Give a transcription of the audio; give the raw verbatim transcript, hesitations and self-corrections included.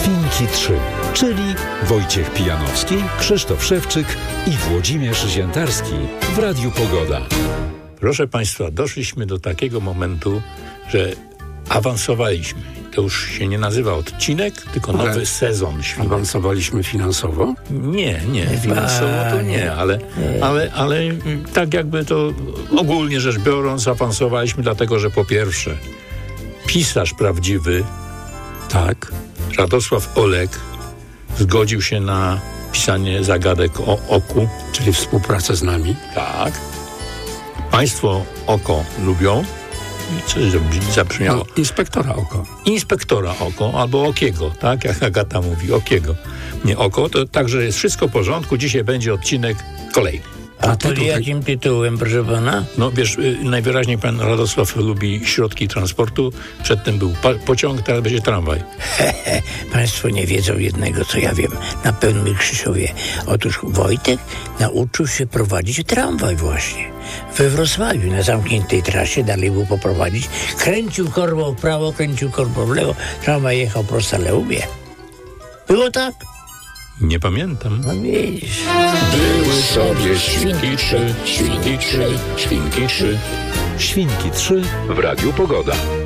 Świnki trzy, czyli Wojciech Pijanowski, Krzysztof Szewczyk i Włodzimierz Ziętarski w Radiu Pogoda. Proszę Państwa, doszliśmy do takiego momentu, że awansowaliśmy. To już się nie nazywa odcinek, tylko nowy ale sezon świnek. Awansowaliśmy finansowo? Nie, nie, finansowo to nie, ale, ale, ale tak jakby to ogólnie rzecz biorąc awansowaliśmy dlatego, że po pierwsze pisarz prawdziwy, tak, Radosław Olek zgodził się na pisanie zagadek o oku. Czyli współpracę z nami. Tak. Państwo oko lubią. Co zabrzmiało? No, inspektora oko. Inspektora oko albo okiego, tak? Jak Agata mówi, okiego. Nie oko, to także jest wszystko w porządku. Dzisiaj będzie odcinek kolejny. A pod jakim tytułem, proszę pana? No wiesz, y, najwyraźniej pan Radosław lubi środki transportu. Przedtem był pa- pociąg, teraz będzie tramwaj. Hehe, państwo nie wiedzą jednego, co ja wiem. Na pewno Krzysiowie. Otóż Wojtek nauczył się prowadzić tramwaj właśnie. We Wrocławiu, na zamkniętej trasie, dalej był poprowadzić. Kręcił korbą w prawo, kręcił korbą w lewo. Tramwaj jechał prosto, ale umie. Było tak? Nie pamiętam. No widzisz. Były sobie świnki trzy, świnki trzy, świnki trzy. Świnki trzy W Radiu Pogoda.